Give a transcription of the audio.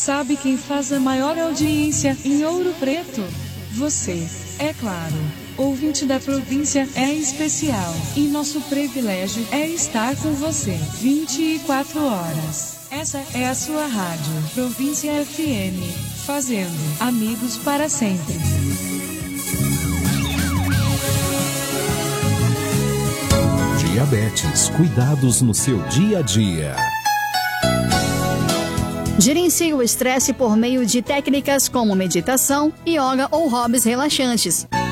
Sabe quem faz a maior audiência em Ouro Preto? Você, é claro. Ouvinte da província é especial, e nosso privilégio é estar com você 24 horas. Essa é a sua rádio, Província FM, fazendo amigos para sempre. Diabetes, cuidados no seu dia a dia. Gerencie o estresse por meio de técnicas como meditação, yoga ou hobbies relaxantes.